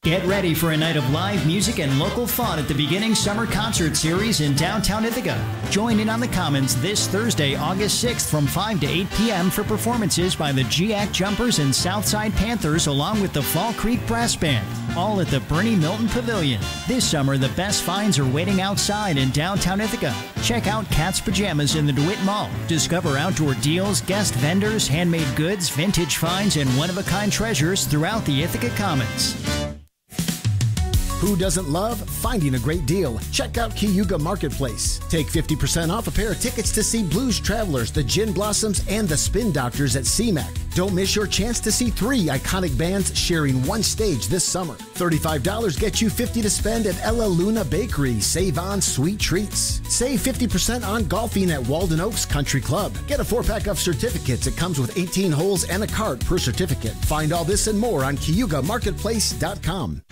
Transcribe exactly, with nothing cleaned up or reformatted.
Get ready for a night of live music and local fun at the Beginning Summer Concert Series in downtown Ithaca. Join in on the Commons this Thursday, August sixth from five to eight p.m. for performances by the G A C Jumpers and Southside Panthers along with the Fall Creek Brass Band, all at the Bernie Milton Pavilion. This summer, the best finds are waiting outside in downtown Ithaca. Check out Cat's Pajamas in the DeWitt Mall. Discover outdoor deals, guest vendors, handmade goods, vintage finds, and one-of-a-kind treasures throughout the Ithaca Commons. Who doesn't love finding a great deal? Check out Cayuga Marketplace. Take fifty percent off a pair of tickets to see Blues Travelers, the Gin Blossoms, and the Spin Doctors at C MAC. Don't miss your chance to see three iconic bands sharing one stage this summer. thirty-five dollars gets you fifty dollars to spend at Ella Luna Bakery. Save on sweet treats. Save fifty percent on golfing at Walden Oaks Country Club. Get a four-pack of certificates. It comes with eighteen holes and a cart per certificate. Find all this and more on Cayuga Marketplace dot com.